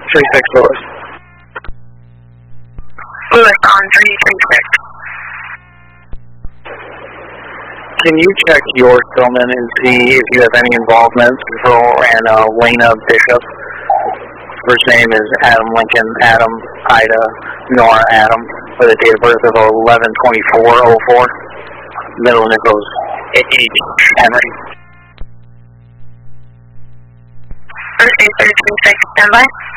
36 Lewis. Lewis on 336. Can you check your Tillman and see if you have any involvement for and Lena Bishop? First name is Adam Lincoln, Adam, Ida, Nora Adam, with a date of birth of 11/24/04. Middle initials H. Henry. First name 336, standby.